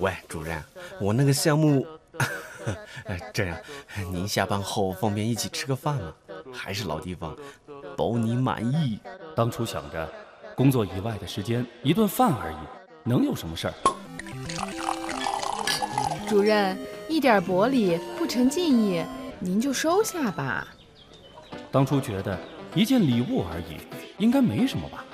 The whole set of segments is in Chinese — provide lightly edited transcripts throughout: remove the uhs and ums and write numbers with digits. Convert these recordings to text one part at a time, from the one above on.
喂，主任，我那个项目这样，您下班后方便一起吃个饭吗？还是老地方，包你满意。 当初想着工作以外的时间一顿饭而已，能有什么事儿？ 主任，一点薄礼不成敬意，您就收下吧。 当初觉得一件礼物而已，应该没什么吧。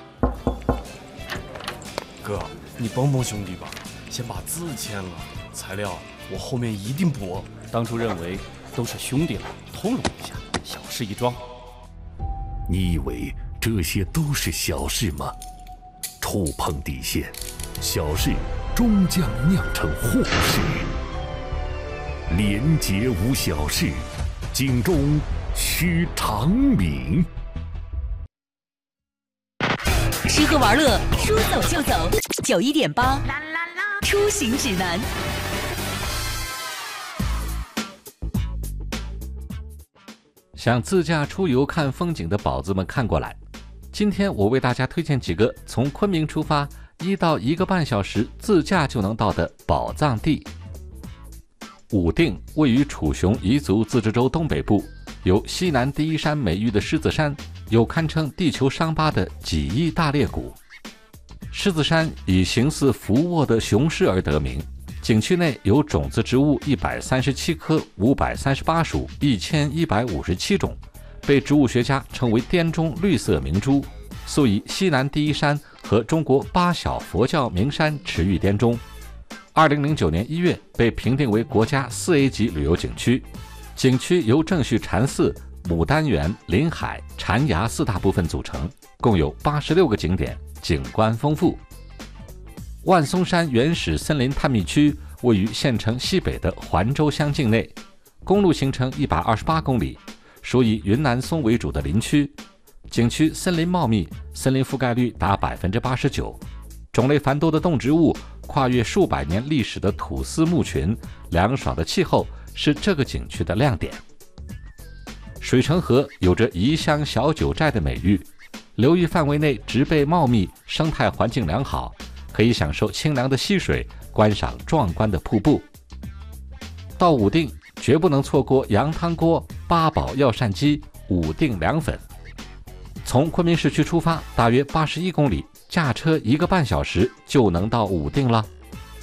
哥，你帮帮兄弟吧，先把字签了，材料我后面一定补。 当初认为都是兄弟了，通融一下，小事一桩。 你以为这些都是小事吗？触碰底线，小事终将酿成祸事。廉洁无小事，警钟需长鸣。 吃喝玩乐，说走就走。91.8，出行指南。 想自驾出游看风景的宝子们看过来，今天我为大家推荐几个从昆明出发1到1个半小时自驾就能到的宝藏地。武定位于楚雄彝族自治州东北部，有西南第一山美誉的狮子山，有堪称地球伤疤的几亿大裂谷。狮子山以形似伏卧的雄狮而得名，景区内有种子植物137棵，538属，1157种，被植物学家称为滇中绿色明珠，素以西南第一山和中国8小佛教名山驰誉滇中。2009年1月被评定为国家4A 级旅游景区。景区由正序禅寺、牡丹园、临海、禅崖4大部分组成，共有86个景点，景观丰富。万松山原始森林探秘区位于县城西北的环州乡境内，公路行程128公里，属以云南松为主的林区。景区森林茂密，森林覆盖率达89%，种类繁多的动植物，跨越数百年历史的土司木群，凉爽的气候是这个景区的亮点。水城河有着宜乡小九寨的美誉，流域范围内植被茂密，生态环境良好，可以享受清凉的溪水，观赏壮观的瀑布。到武定绝不能错过羊汤锅、八宝药膳鸡、武定凉粉。从昆明市区出发，大约81公里，驾车1个半小时就能到武定了。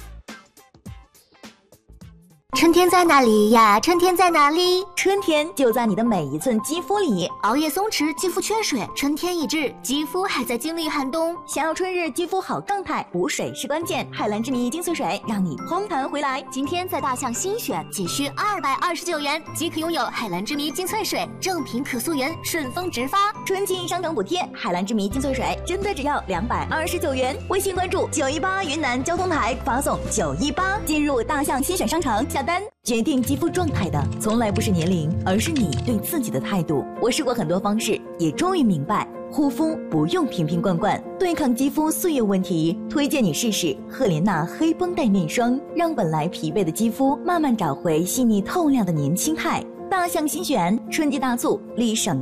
春天在哪里呀？春天在哪里？ 春天就在你的每一寸肌肤里。 熬夜松弛，肌肤缺水，春天已至，肌肤还在经历寒冬。 想要春日肌肤好状态，补水是关键。海蓝之谜精粹水让你嘭弹回来。 今天在大象新选，仅需229元即可拥有海蓝之谜精粹水，正品可溯源，顺丰直发。 春季商城补贴，海蓝之谜精粹水真的只要229元。微信关注918云南交通台，发送918进入大象新选商城下单。决定肌肤状态的从来不是年龄，而是你对自己的态度。我试过很多方式，也终于明白，护肤不用瓶瓶罐罐，对抗肌肤岁月问题，推荐你试试赫莲娜黑绷带面霜，让本来疲惫的肌肤慢慢找回细腻透亮的年轻态。大象新选春季大促，立省